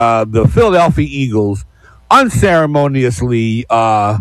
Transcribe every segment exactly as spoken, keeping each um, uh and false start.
uh, the Philadelphia Eagles unceremoniously uh,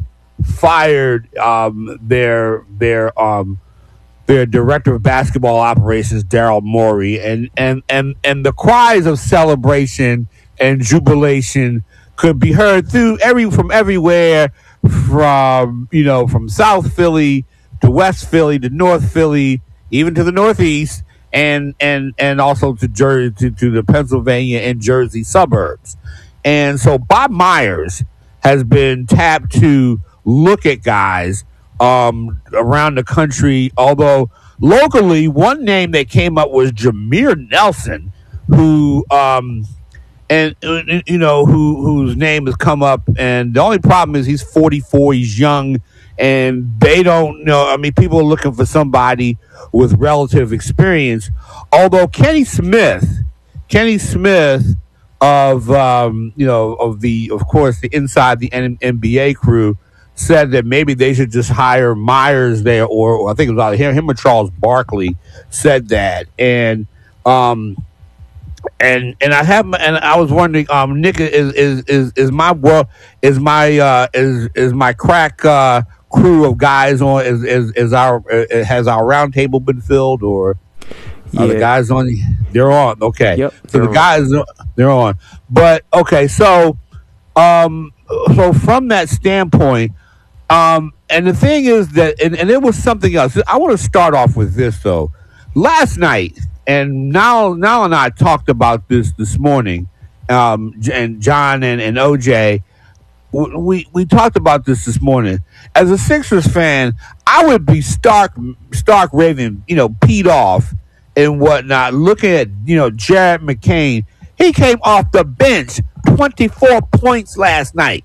fired um, their their um, their director of basketball operations, Daryl Morey, and and and and the cries of celebration and jubilation could be heard through every from everywhere, from you know from South Philly to West Philly to North Philly, even to the Northeast, and and and also to Jersey, to, to the Pennsylvania and Jersey suburbs. And so Bob Myers has been tapped to look at guys um, around the country. Although locally, one name that came up was Jameer Nelson, who um, and you know who whose name has come up. And the only problem is he's forty-four. He's young, and they don't know. I mean, people are looking for somebody with relative experience. Although Kenny Smith, Kenny Smith of um, you know of the of course the inside the N B A crew said that maybe they should just hire Myers there, or, or I think it was either him, him or Charles Barkley said that, and um, and and I have and I was wondering, um, Nick, is is is is my world is my uh, is is my crack uh, crew of guys on is is, is our uh, has our round table been filled, or yeah. are the guys on? They're on. Okay, yep, so the guys they're on, but okay, so um, so from that standpoint. Um, and the thing is that, and, and it was something else. I want to start off with this though. Last night, and now, now and I talked about this this morning. Um, and John and, and O J, we we talked about this this morning. As a Sixers fan, I would be stark, stark raving, you know, peed off and whatnot. Looking at you know Jared McCain, he came off the bench, twenty-four points last night,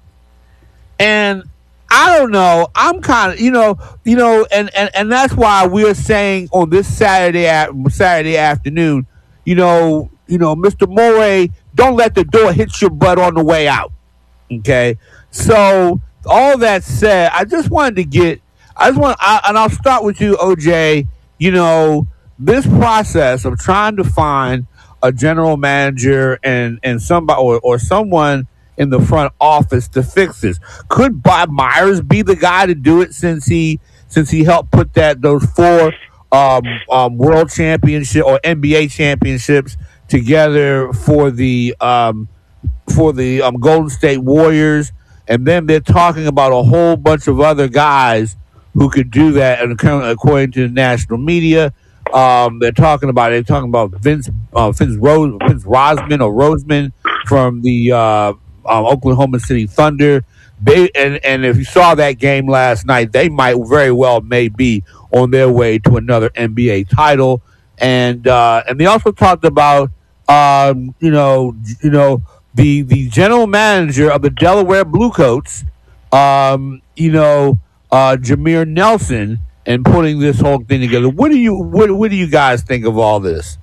and I don't know. I'm kind of, you know, you know, and, and, and that's why we're saying on this Saturday Saturday afternoon, you know, you know, Mister Morey, don't let the door hit your butt on the way out. Okay, so all that said, I just wanted to get, I just want, I, and I'll start with you, O J. You know, this process of trying to find a general manager and and somebody or, or someone in the front office to fix this. Could Bob Myers be the guy to do it since he since he helped put that those four um, um, world championship or N B A championships together for the um, for the um, Golden State Warriors, and then they're talking about a whole bunch of other guys who could do that. And according to the national media, um, they're talking about they're talking about Vince uh, Vince Rose Vince Rosman or Roseman from the uh, Um, Oklahoma City Thunder. They and, and if you saw that game last night, they might very well may be on their way to another N B A title. And uh, and they also talked about um, you know you know the the general manager of the Delaware Bluecoats, um, you know uh, Jameer Nelson, and putting this whole thing together. What do you what what do you guys think of all this?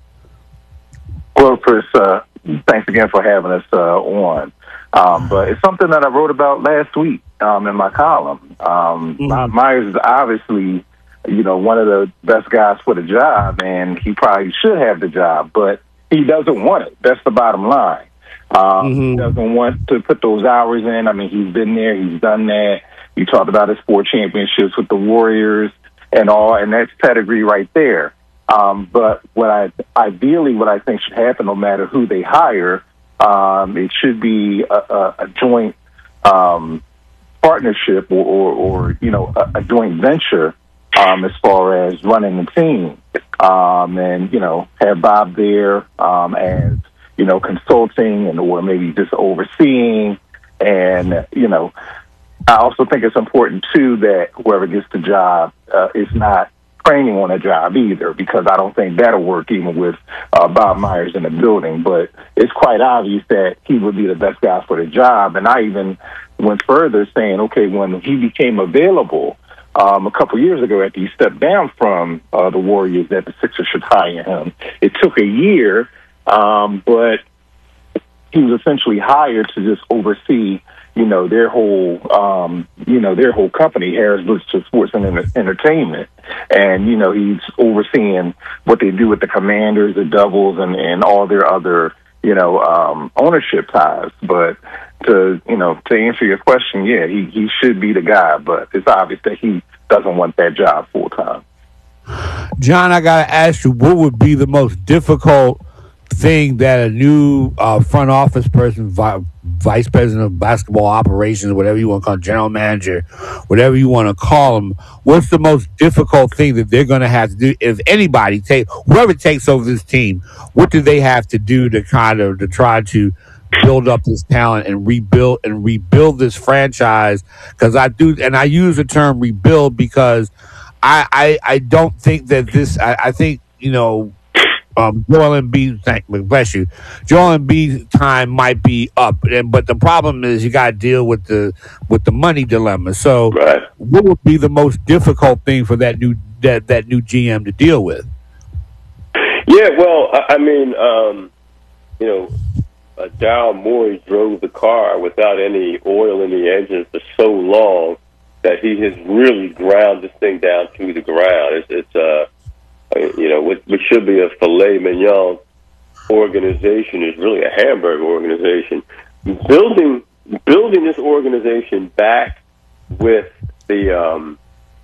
Well, Chris, uh, thanks again for having us uh, on. Um, but it's something that I wrote about last week um, in my column. Um, mm-hmm. Myers is obviously, you know, one of the best guys for the job, and he probably should have the job, but he doesn't want it. That's the bottom line. Um, mm-hmm. He doesn't want to put those hours in. I mean, he's been there. He's done that. You talked about his four championships with the Warriors and all, and that's pedigree right there. Um, but what I ideally what I think should happen, no matter who they hire, Um, it should be a, a, a joint um, partnership or, or, or, you know, a, a joint venture um, as far as running the team. Um, and, you know, have Bob there um, as, you know, consulting and or maybe just overseeing. And, you know, I also think it's important, too, that whoever gets the job uh, is not training on a job either, because I don't think that'll work even with uh, Bob Myers in the building. But it's quite obvious that he would be the best guy for the job. And I even went further saying, okay, when he became available um, a couple years ago after he stepped down from uh, the Warriors, that the Sixers should hire him. It took a year, um, but he was essentially hired to just oversee you know, their whole, um, you know, their whole company, Harris Blitzer Sports and Entertainment. And, you know, he's overseeing what they do with the Commanders, the Devils, and, and all their other you know, um, ownership ties. But to, you know, to answer your question, yeah, he, he should be the guy, but it's obvious that he doesn't want that job full time. John, I got to ask you, what would be the most difficult thing that a new uh, front office person, vi- vice president of basketball operations, whatever you want to call it, general manager, whatever you want to call them, what's the most difficult thing that they're going to have to do? If anybody take, whoever takes over this team, what do they have to do to kind of to try to build up this talent and rebuild and rebuild this franchise? Because I do, and I use the term rebuild because I I, I don't think that this. I, I think you know. Um, Joel Embiid, thank bless you. Joel Embiid time might be up, and but the problem is you got to deal with the with the money dilemma. So, right. What would be the most difficult thing for that new that that new G M to deal with? Yeah, well, I, I mean, um, you know, uh, Daryl Morey drove the car without any oil in the engine for so long that he has really ground this thing down to the ground. It's, it's uh. You know, which, which should be a filet mignon organization is really a hamburger organization. Building building this organization back with the um,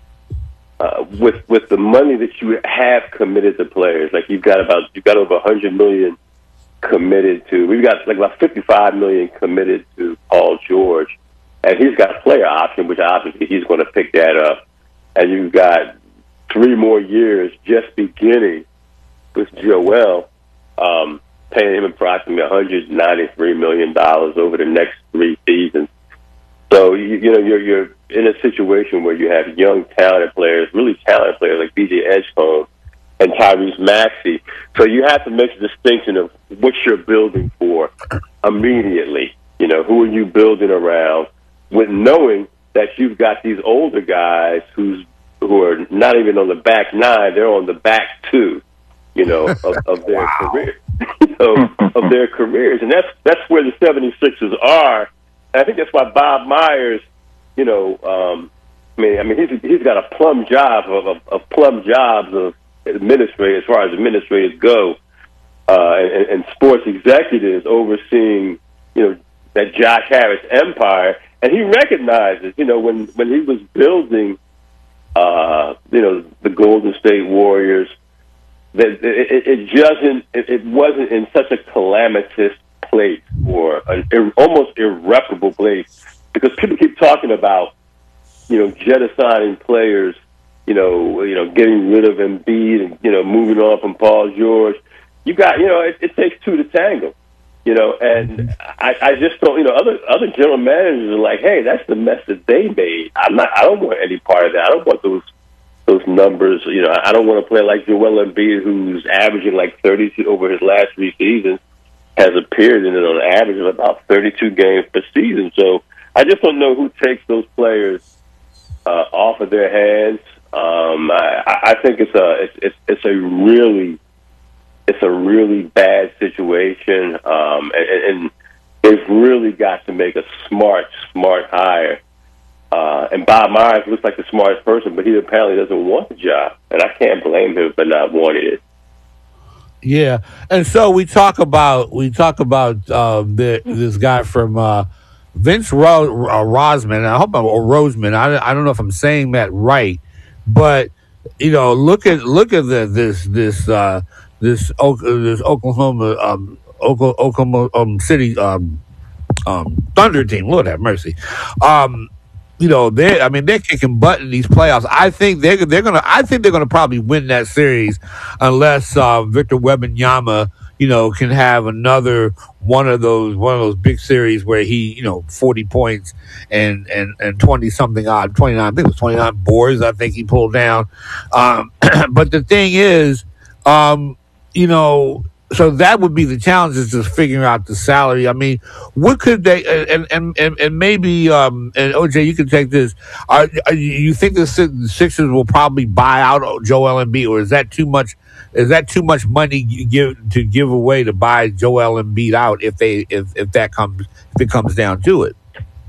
uh, with with the money that you have committed to players, like you've got about you've got over a hundred million committed to. We've got like about fifty-five million committed to Paul George, and he's got a player option, which obviously he's going to pick that up. And you've got three more years just beginning with Joel, um, paying him approximately one hundred ninety-three million dollars over the next three seasons. So, you, you know, you're, you're in a situation where you have young, talented players, really talented players like B J Edgecombe and Tyrese Maxey. So you have to make a distinction of what you're building for immediately. You know, who are you building around with knowing that you've got these older guys who's who are not even on the back nine, they're on the back two, you know, of, of their wow. career, you know, of their careers. And that's that's where the seventy-sixers are. And I think that's why Bob Myers, you know, um, I mean, I mean, he's he's got a plum job of, of, of plum jobs of administrators, as far as administrators go, uh, and, and sports executives overseeing, you know, that Josh Harris empire. And he recognizes, you know, when, when he was building Uh, you know, the Golden State Warriors, that it, it, it just it, it wasn't in such a calamitous place or an ir- almost irreparable place, because people keep talking about, you know, jettisoning players, you know, you know, getting rid of Embiid and, you know, moving on from Paul George. You got, you know, it, it takes two to tango. You know, and I, I just don't. You know, other other general managers are like, "Hey, that's the mess that they made. I'm not. I don't want any part of that. I don't want those those numbers. You know, I don't want to play like Joel Embiid, who's averaging like thirty-two over his last three seasons, has appeared in it on average of about thirty-two games per season. So I just don't know who takes those players uh, off of their hands. Um, I, I think it's a it's, it's it's a really It's a really bad situation, um, and, and they've really got to make a smart, smart hire. Uh, and Bob Myers looks like the smartest person, but he apparently doesn't want the job, and I can't blame him for not wanting it. Yeah, and so we talk about we talk about uh, the, this guy from uh, Vince Ro- uh, Rosman. I hope I'm or Roseman. I, I don't know if I'm saying that right, but you know, look at look at the, this this. Uh, This this Oklahoma um, Oklahoma um, City um, um, Thunder team, Lord have mercy. Um, you know, they I mean they're kicking butt in these playoffs. I think they're they're gonna I think they're gonna probably win that series unless uh, Victor Wembanyama, you know, can have another one of those one of those big series where he, you know, forty points and and and twenty something odd twenty nine I think it was twenty nine boards I think he pulled down. Um, but the thing is, um, you know, so that would be the challenge, is just figuring out the salary. I mean, what could they, and and and, and maybe, um, and O J, you can take this. Are, are you think the Sixers will probably buy out Joel Embiid, or is that too much? Is that too much money give, to give away to buy Joel Embiid out if they if, if that comes if it comes down to it?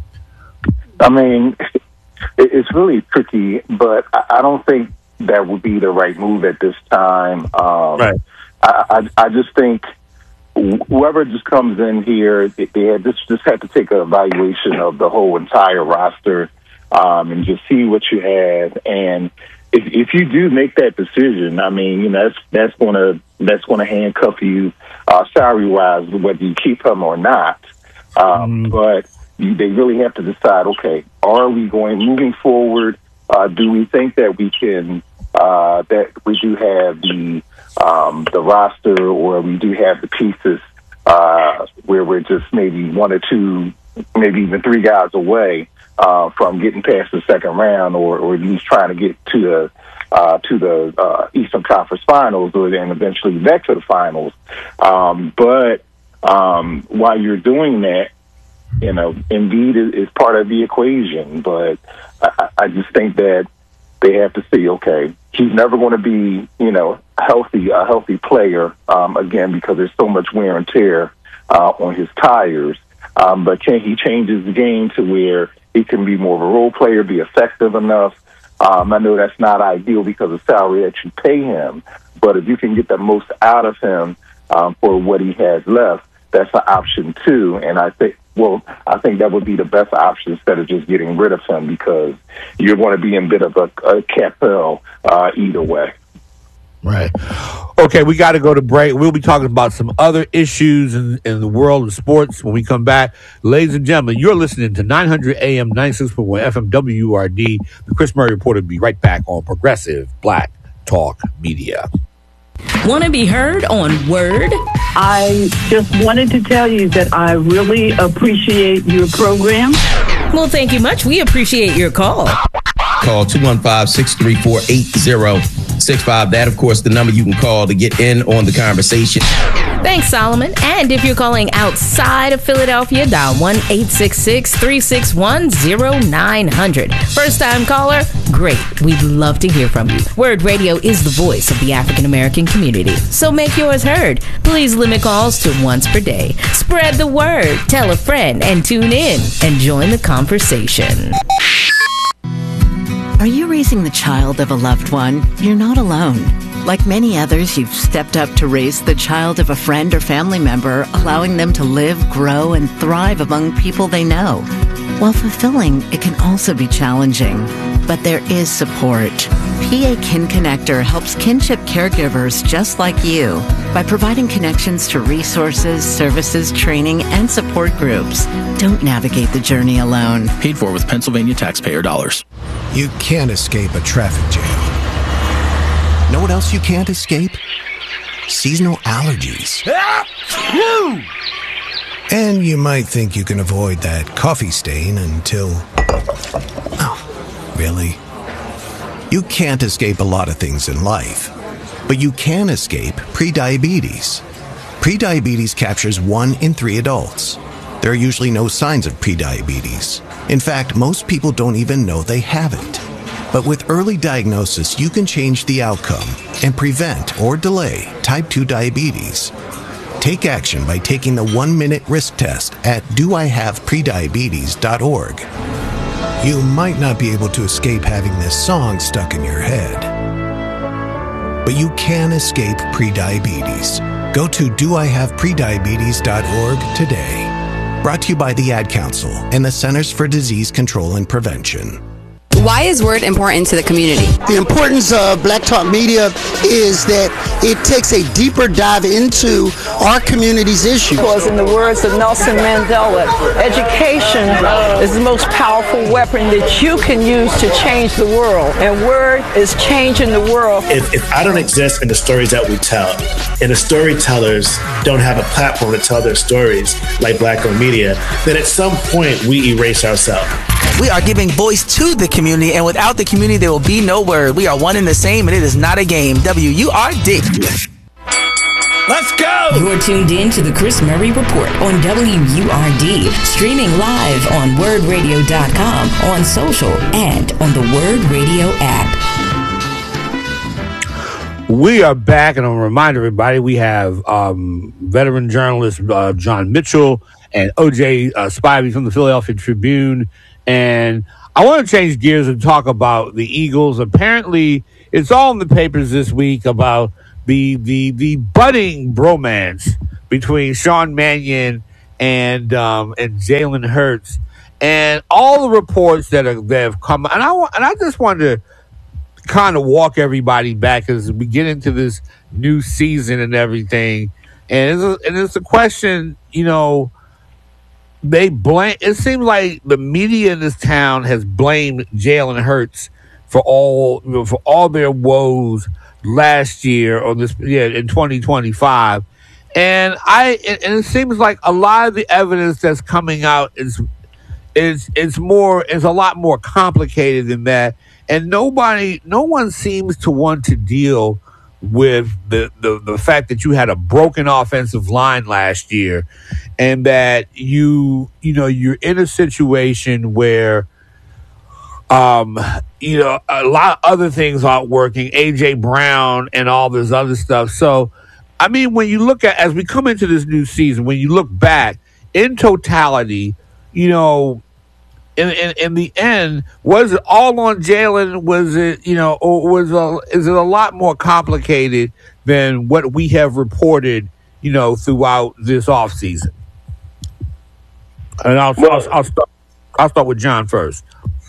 I mean, it's really tricky, but I don't think that would be the right move at this time. Um, right. I, I, I just think whoever just comes in here, they, they had just just have to take an evaluation of the whole entire roster um, and just see what you have. And if if you do make that decision, I mean, you know, that's that's going to that's going to handcuff you uh, salary wise, whether you keep him or not. Um, mm. But you, they really have to decide. Okay, are we going moving forward? Uh, do we think that we can uh, that we do have the Um, the roster, or we do have the pieces uh, where we're just maybe one or two, maybe even three guys away uh, from getting past the second round, or, or at least trying to get to the uh, to the uh, Eastern Conference Finals, or then eventually back to the finals. Um, but um, while you're doing that, you know, Embiid is, is part of the equation. But I, I just think that they have to see, okay, he's never going to be, you know, healthy, a healthy player, um, again, because there's so much wear and tear uh, on his tires. Um, but can he change his game to where he can be more of a role player, be effective enough? Um, I know that's not ideal because of the salary that you pay him, but if you can get the most out of him um, for what he has left, that's an option too. And I think, well, I think that would be the best option instead of just getting rid of him, because you're going to be in a bit of a, a capel uh, either way. Right. Okay, we got to go to break. We'll be talking about some other issues in, in the world of sports when we come back. Ladies and gentlemen, you're listening to nine hundred A M, ninety-six point one F M W U R D. The Chris Murray Report will be right back on Progressive Black Talk Media. Want to be heard on Word? I just wanted to tell you that I really appreciate your program. Well, thank you much. We appreciate your call. Call two one five, six three four, eight zero six five. That, of course, the number you can call to get in on the conversation. Thanks, Solomon. And if you're calling outside of Philadelphia, dial one eight six six, three six one, zero nine zero zero. First-time caller? Great. We'd love to hear from you. Word Radio is the voice of the African-American community, so make yours heard. Please limit calls to once per day. Spread the word. Tell a friend and tune in and join the conversation. Are you raising the child of a loved one? You're not alone. Like many others, you've stepped up to raise the child of a friend or family member, allowing them to live, grow, and thrive among people they know. While fulfilling, it can also be challenging. But there is support. P A Kin Connector helps kinship caregivers just like you by providing connections to resources, services, training, and support groups. Don't navigate the journey alone. Paid for with Pennsylvania taxpayer dollars. You can't escape a traffic jam. Know what else you can't escape? Seasonal allergies. And you might think you can avoid that coffee stain until... Oh, really? You can't escape a lot of things in life, but you can escape prediabetes. Prediabetes captures one in three adults. There are usually no signs of prediabetes. In fact, most people don't even know they have it. But with early diagnosis, you can change the outcome and prevent or delay type two diabetes. Take action by taking the one-minute risk test at do I have prediabetes dot org. You might not be able to escape having this song stuck in your head, but you can escape prediabetes. Go to do I have prediabetes dot org today. Brought to you by the Ad Council and the Centers for Disease Control and Prevention. Why is Word important to the community? The importance of Black Talk Media is that it takes a deeper dive into our community's issues. Because in the words of Nelson Mandela, education is the most powerful weapon that you can use to change the world. And Word is changing the world. If, if I don't exist in the stories that we tell, and the storytellers don't have a platform to tell their stories like Black-owned media, then at some point we erase ourselves. We are giving voice to the community, and without the community, there will be no Word. We are one and the same, and it is not a game. W U R D. Let's go! You're tuned in to the Chris Murray Report on W U R D, streaming live on word radio dot com, on social, and on the Word Radio app. We are back, and I'll remind everybody, we have um, veteran journalist uh, John Mitchell and O J uh, Spivey from the Philadelphia Tribune. And I want to change gears and talk about the Eagles. Apparently, it's all in the papers this week about the the the budding bromance between Sean Mannion and um, and Jalen Hurts, and all the reports that are that have come. And I want, and I just wanted to kind of walk everybody back as we get into this new season and everything. And it's a, and it's a question, you know. They blame. It seems like the media in this town has blamed Jalen Hurts for all you know, for all their woes last year or this yeah in twenty twenty-five, and I and it seems like a lot of the evidence that's coming out is is it's more is a lot more complicated than that, and nobody, no one seems to want to deal with the, the, the fact that you had a broken offensive line last year, and that you, you know, you're in a situation where, um, you know, a lot of other things aren't working, A J Brown and all this other stuff. So, I mean, when you look at, as we come into this new season, when you look back in totality, you know, In, in in the end, was it all on Jalen? Was it, you know, or was a, is it a lot more complicated than what we have reported, you know, throughout this offseason? And I'll, well, I'll I'll start I'll start with John first.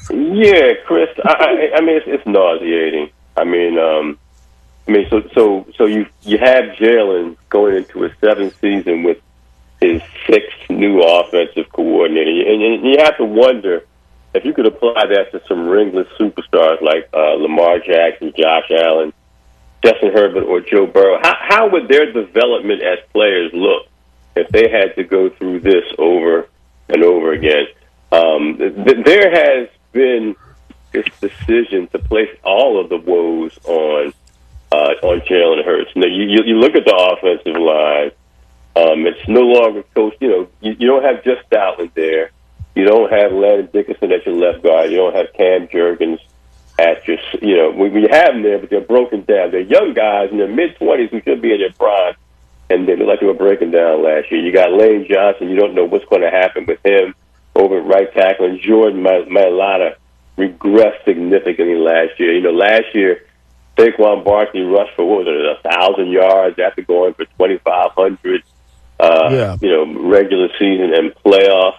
Yeah, Chris. I, I, I mean, it's, it's nauseating. I mean, um, I mean, so so so you you have Jalen going into a seventh season with his sixth new offensive coordinator, and, and you have to wonder if you could apply that to some ringless superstars like uh, Lamar Jackson, Josh Allen, Justin Herbert, or Joe Burrow. How, how would their development as players look if they had to go through this over and over again? Um, th- there has been this decision to place all of the woes on uh, on Jalen Hurts. Now, you, you look at the offensive line. Um, it's no longer coached. You know, you, you don't have just Stoutland there. You don't have Landon Dickerson at your left guard. You don't have Cam Jurgens at your. You know, we, we have them there, but they're broken down. They're young guys in their mid twenties who should be in their prime, and they look like they were breaking down last year. You got Lane Johnson. You don't know what's going to happen with him over at right tackle. And Jordan Mailata regressed significantly last year. You know, last year Saquon Barkley rushed for what was it, a thousand yards after going for twenty five hundred. Uh, yeah. You know, regular season and playoffs.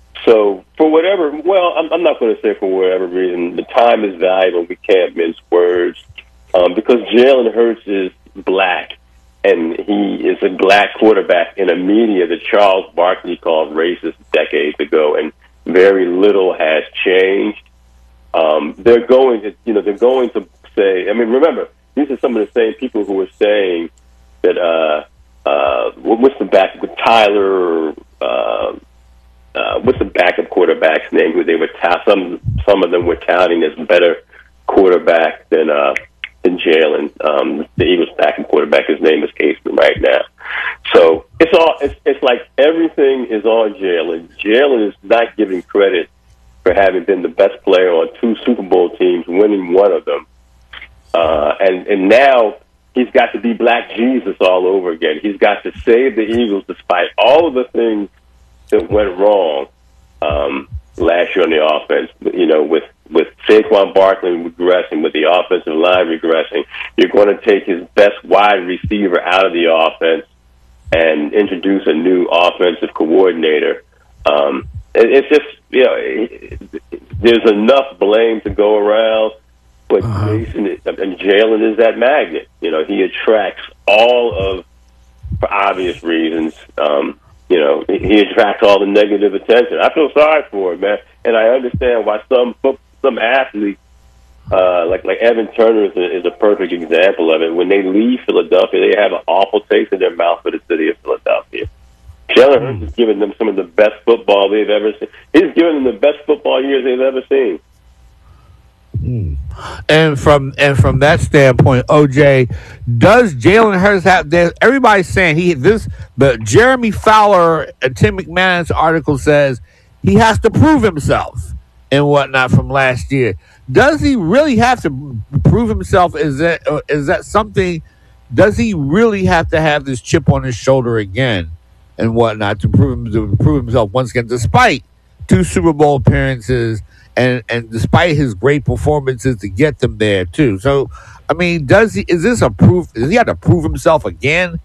So for whatever, well, I'm, I'm not going to say for whatever reason, the time is valuable. We can't mince words um, because Jalen Hurts is black, and he is a black quarterback in a media that Charles Barkley called racist decades ago, and very little has changed. Um, they're going to, you know, they're going to say. I mean, remember, these are some of the same people who were saying that. Uh, Uh, what's the back with Tyler? Uh, uh, what's the backup quarterback's name? Who they were ta- some some of them were touting as better quarterback than uh, than Jalen. Um, the Eagles' backup quarterback, his name escapes me right now. So it's all it's, it's like everything is on Jalen. Jalen is not giving credit for having been the best player on two Super Bowl teams, winning one of them, uh, and and now. He's got to be Black Jesus all over again. He's got to save the Eagles despite all of the things that went wrong um, last year on the offense. You know, with, with Saquon Barkley regressing, with the offensive line regressing, you're going to take his best wide receiver out of the offense and introduce a new offensive coordinator. Um, it, it's just, you know, it, there's enough blame to go around. But uh-huh. Jason and Jalen is that magnet. You know, he attracts all of, for obvious reasons, um, you know, he attracts all the negative attention. I feel sorry for him, man. And I understand why some some athletes, uh, like like Evan Turner is a, is a perfect example of it. When they leave Philadelphia, they have an awful taste in their mouth for the city of Philadelphia. Jalen Hurts has given them some of the best football they've ever seen. He's given them the best football years they've ever seen. Mm. And from and from that standpoint, O J, does Jalen Hurts have? Everybody's saying he this, but Jeremy Fowler and Tim McManus article says he has to prove himself and whatnot from last year. Does he really have to prove himself? Is that is that something? Does he really have to have this chip on his shoulder again and whatnot to prove to prove himself once again, despite two Super Bowl appearances? And and despite his great performances to get them there too, so I mean, does he? Is this a proof? Does he have to prove himself again?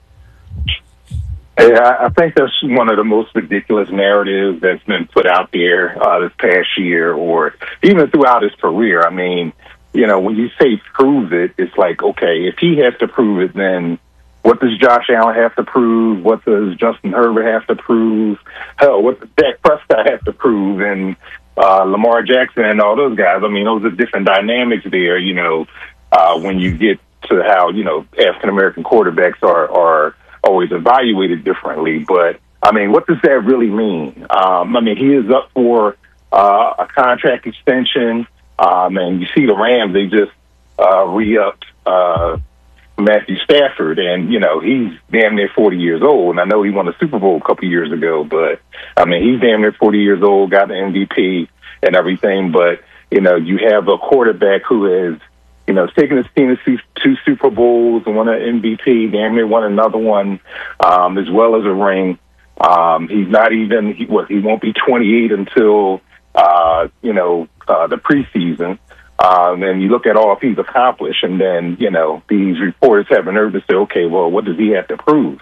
Yeah, I think that's one of the most ridiculous narratives that's been put out there uh, this past year, or even throughout his career. I mean, you know, when you say prove it, it's like, okay, if he has to prove it, then what does Josh Allen have to prove? What does Justin Herbert have to prove? Hell, what does Dak Prescott have to prove? And uh, Lamar Jackson and all those guys. I mean, those are different dynamics there, you know, uh, when you get to how, you know, African-American quarterbacks are, are always evaluated differently. But, I mean, what does that really mean? Um, I mean, he is up for uh, a contract extension. Um, and you see the Rams, they just uh, re-upped uh, Matthew Stafford. And, you know, he's damn near forty years old. And I know he won the Super Bowl a couple years ago. But, I mean, he's damn near forty years old, got the M V P and everything. But, you know, you have a quarterback who has, you know, taken his team to two Super Bowls and won an M V P, damn near won another one, um, as well as a ring. Um, he's not even, he, what, he won't be twenty-eight until, uh, you know, uh, the preseason. Um, and you look at all he's accomplished, and then, you know, these reporters have a nerve to say, okay, well, what does he have to prove?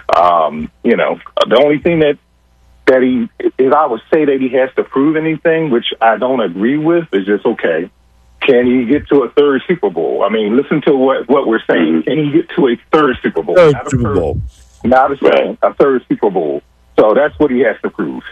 Um, you know, the only thing that, that he, if I would say that he has to prove anything, which I don't agree with, is just, okay, can he get to a third Super Bowl? I mean, listen to what, what we're saying. Can he get to a third Super Bowl? Third not Super Bowl. Not a second, a third Super Bowl. So that's what he has to prove.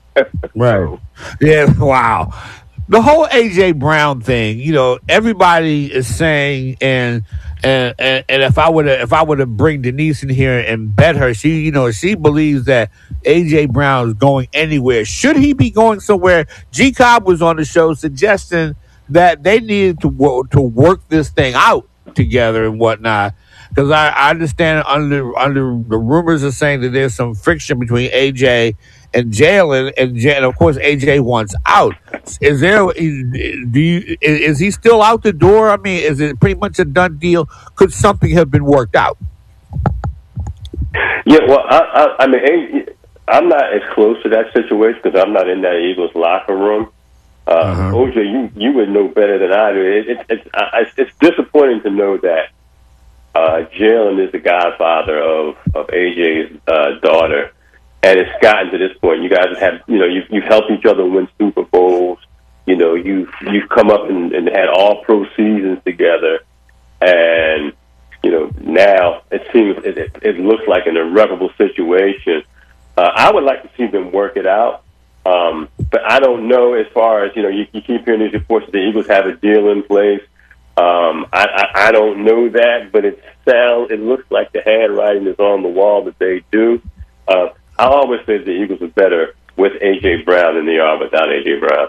Right. Yeah, wow. The whole A J Brown thing, you know, everybody is saying, and and and, and if I were to if I were to bring Denise in here and bet her, she you know she believes that A J Brown is going anywhere. Should he be going somewhere? G Cobb was on the show suggesting that they needed to work, to work this thing out together and whatnot. Because I, I understand under under the rumors are saying that there's some friction between A J and Jalen, and, J, and of course A J wants out. Is there? Do you? Is he still out the door? I mean, is it pretty much a done deal? Could something have been worked out? Yeah, well, I, I, I mean, I'm not as close to that situation because I'm not in that Eagles locker room. Uh, uh-huh. O J, you you would know better than I do. It, it, it's it's it's disappointing to know that uh, Jalen is the godfather of of A J's uh, daughter. And it's gotten to this point. You guys have, you know, you've, you've helped each other win Super Bowls. You know, you've you've come up and, and had all pro seasons together. And, you know, now it seems it, it, it looks like an irreparable situation. Uh, I would like to see them work it out. Um, but I don't know as far as, you know, you, you keep hearing these reports that the Eagles have a deal in place. Um, I, I, I don't know that, but it sounds, it looks like the handwriting is on the wall that they do. Uh, I always say the Eagles are better with A J Brown than they are without A J Brown.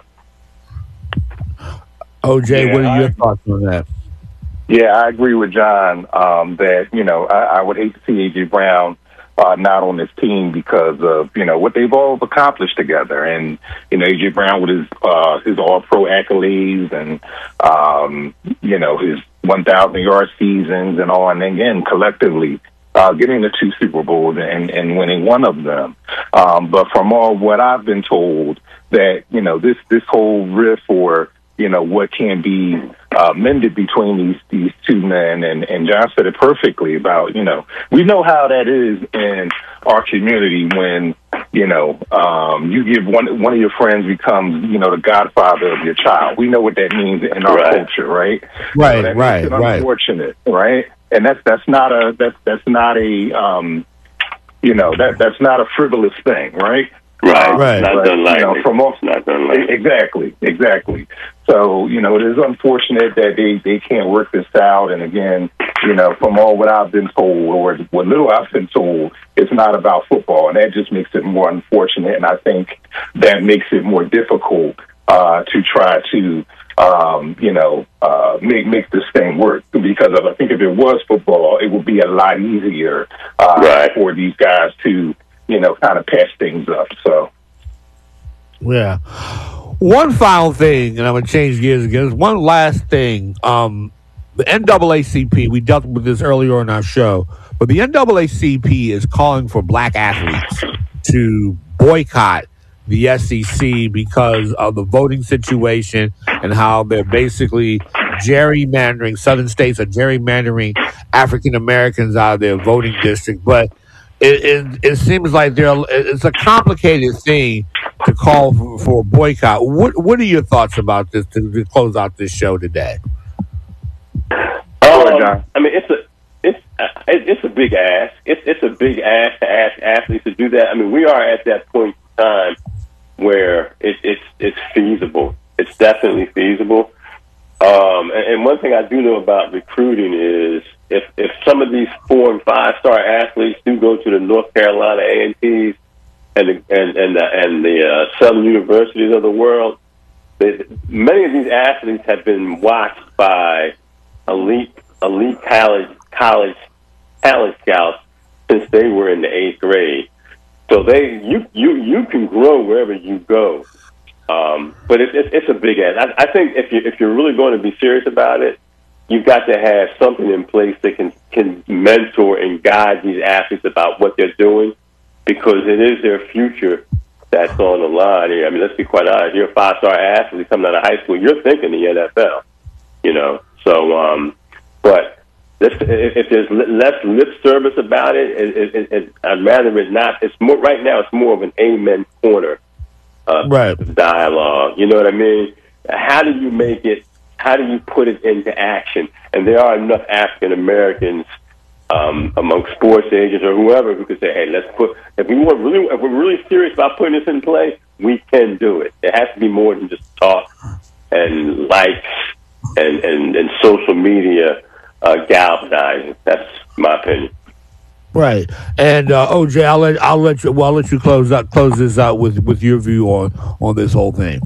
O J, Yeah, what are your I- thoughts on that? Yeah, I agree with John um, that, you know, I, I would hate to see A J Brown uh, not on this team because of, you know, what they've all accomplished together. And, you know, A J Brown with his uh, his all-pro accolades and, um, you know, his one thousand yard seasons and all. And again, collectively, uh, getting the two Super Bowls and, and winning one of them. Um, but from all what I've been told, that, you know, this, this whole riff or, you know, what can be uh, mended between these these two men. And, and John said it perfectly about, you know, we know how that is in our community when, you know, um, you give one one of your friends becomes, you know, the godfather of your child. We know what that means in our Right. culture, right? Right, So that right, makes it right. unfortunate, right? And that's that's not a that's that's not a um, you know, that that's not a frivolous thing, right? Right. Um, Right. Not but, done you lightly. know, from all, It's not done lightly. exactly, exactly. So, you know, it is unfortunate that they, they can't work this out. And again, you know, from all what I've been told or what little I've been told, it's not about football. And that just makes it more unfortunate. And I think that makes it more difficult uh, to try to, um, you know, uh, make, make this thing work. Because of, I think if it was football, it would be a lot easier uh, Right. for these guys to, you know, kind of patch things up. So. Yeah. One final thing, and I'm going to change gears again. One last thing. Um, the N double A C P, we dealt with this earlier in our show, but the N double A C P is calling for black athletes to boycott the S E C because of the voting situation and how they're basically gerrymandering. Southern states are gerrymandering African Americans out of their voting district, but it it, it seems like there it's a complicated thing to call for, for a boycott. What what are your thoughts about this to, to close out this show today? Um, I mean, it's a it's it's a big ask. It's it's a big ask to ask athletes to do that. I mean, we are at that point in time where it, it's it's feasible. It's definitely feasible. Um, and, and one thing I do know about recruiting is if if some of these four and five star athletes do go to the North Carolina A and T's and the, and and the, and the uh, Southern universities of the world, they, many of these athletes have been watched by elite elite college college talent scouts since they were in the eighth grade. So they you you you can grow wherever you go. Um, but it's, it's it's a big ask. I, I think if you if you're really going to be serious about it, you've got to have something in place that can can mentor and guide these athletes about what they're doing, because it is their future that's on the line here. I mean, let's be quite honest. You're a five star athlete coming out of high school. You're thinking the N F L, you know. So, um, but this, if, if there's less lip service about it, it, it, it, I'd rather it not. It's more right now. It's more of an amen corner. Uh, right. Dialogue. You know what I mean? How do you make it, how do you put it into action? And there are enough African Americans um, among sports agents or whoever who could say, hey, let's put, if we want really, if we're really serious about putting this in play, we can do it. It has to be more than just talk and likes and, and, and social media uh, galvanizing. That's my opinion. Right, and uh, O J, I'll let I'll let you well I'll let you close out close this out with, with your view on, on this whole thing.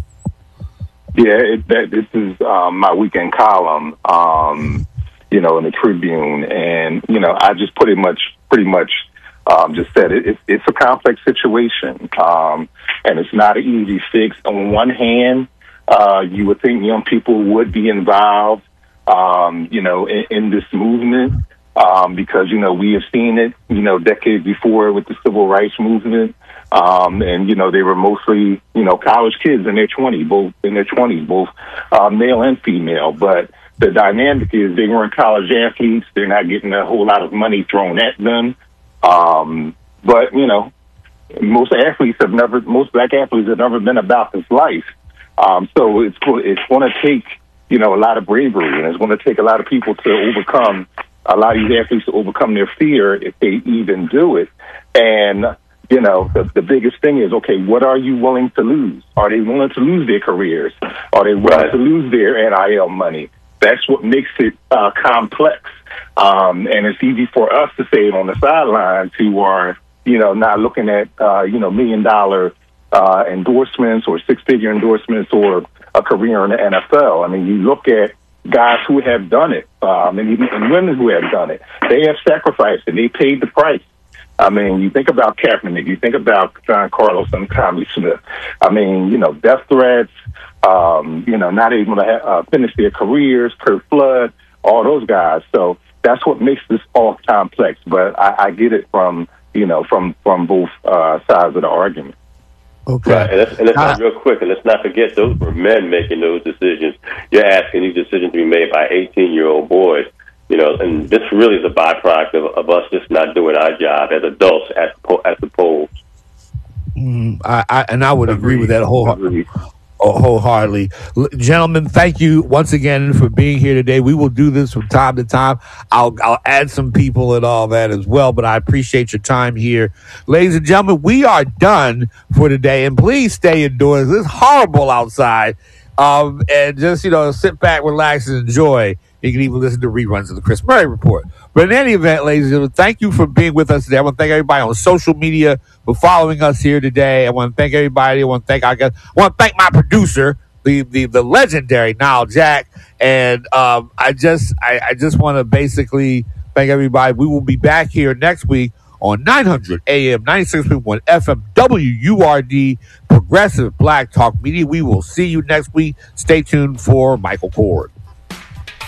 Yeah, it, that, this is um, my weekend column, um, you know, in the Tribune, and you know, I just pretty much pretty much um, just said it, it. It's a complex situation, um, and it's not an easy fix. On one hand, uh, you would think young people would be involved, um, you know, in, in this movement. Um, because, you know, we have seen it, you know, decades before with the civil rights movement. Um, and, you know, they were mostly, you know, college kids in their twenties, both in their twenties, both uh, male and female. But the dynamic is they weren't college athletes. They're not getting a whole lot of money thrown at them. Um, but, you know, most athletes have never, most black athletes have never been about this life. Um, so it's, it's going to take, you know, a lot of bravery, and it's going to take a lot of people to overcome a lot of these athletes to overcome their fear if they even do it. And, you know, the, the biggest thing is, okay, what are you willing to lose? Are they willing to lose their careers? Are they willing right. to lose their N I L money? That's what makes it uh, complex. Um, and it's easy for us to say it on the sidelines who are, you know, not looking at, uh, you know, million dollar uh, endorsements or six figure endorsements or a career in the N F L. I mean, you look at guys who have done it, um, and even and women who have done it. They have sacrificed and they paid the price. I mean, you think about Kaepernick, you think about John Carlos and Tommy Smith. I mean, you know, death threats, um, you know, not able to ha- uh, finish their careers, Kurt Flood, all those guys. So that's what makes this all complex. But I, I get it from, you know, from, from both uh, sides of the argument. Okay. Right. And let's, and let's uh, not real quick, and let's not forget those were men making those decisions. You're asking these decisions to be made by eighteen-year-old boys, you know, and this really is a byproduct of, of us just not doing our job as adults at at the polls. Mm, I, I and I would agree, agree with that wholeheartedly. wholeheartedly. L- gentlemen, thank you once again for being here today. We will do this from time to time. I'll I'll add some people and all that as well, but I appreciate your time here. Ladies and gentlemen, we are done for today, and please stay indoors. It's horrible outside. Um, and just, you know, sit back, relax, and enjoy. You can even listen to reruns of the Chris Murray Report. But in any event, ladies and gentlemen, thank you for being with us today. I want to thank everybody on social media for following us here today. I want to thank everybody. I want to thank our guests. I want to thank my producer, the the, the legendary Nile Jack. And um, I just I, I just want to basically thank everybody. We will be back here next week on nine hundred A M, ninety-six point one F M, W U R D, Progressive Black Talk Media. We will see you next week. Stay tuned for Michael Cord.